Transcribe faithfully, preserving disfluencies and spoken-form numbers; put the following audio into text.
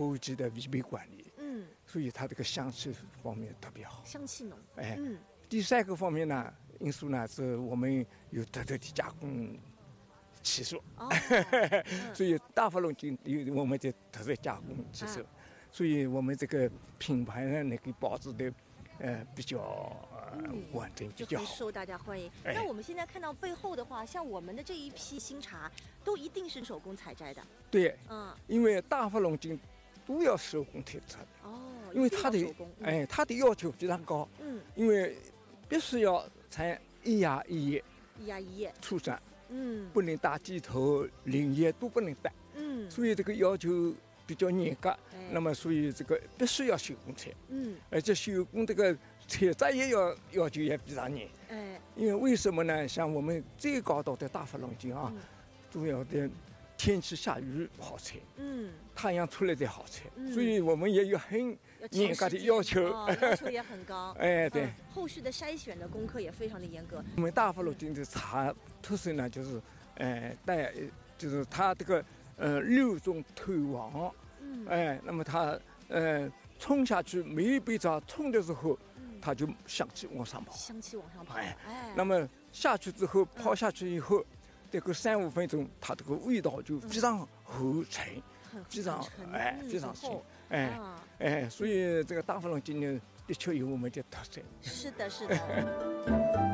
后期的味美管理， 嗯， 所以它这个香气方面特别好。 香气浓。 哎， 嗯， 第三个方面呢，因素呢是我们有特特的加工技术， 哦，嗯所以大发龙井有我们的特色加工技术， 啊所以我们这个品牌呢能够保持的呃比较呃嗯完整，比就较好。 很受大家欢迎。 哎那我们现在看到背后的话，像我们的这一批新茶，都一定是手工采摘的。 对， 嗯， 因为大发龙井都要手工推出的， 哦， 因为它的一定要手工，嗯、 哎它的要求非常高， 嗯， 因为必须要采一芽一叶一芽一叶， 出产， 嗯不能打鸡头、鳞叶都不能带， 嗯， 所以这个要求比较严格。 哎那么，所以这个必须要手工采， 嗯， 而且手工这个采摘也要要求也非常严。 哎， 因为为什么呢？像我们最高档的大发龙井啊， 嗯主要的天气下雨不好采， 嗯， 太阳出来才好采， 嗯所以我们也有很要长严格的时间要求。 哦要求也很高。 哎，对。 嗯后续的筛选的功课也非常的严格。 我们大发龙井的茶特色呢，就是，呃，带，就是它这个呃六种透黄， 嗯， 哎，那么它呃冲下去，每一杯茶冲的时候， 嗯它就香气往上跑， 香气往上跑。 哎哎， 那么下去之后泡下去以后，这个三五分钟，它这个味道就非常厚沉， 很非常很沉哎嗯非常深很厚， 哎啊哎，所以这个大发龙井呢，的确有我们的特色。 是的，是的。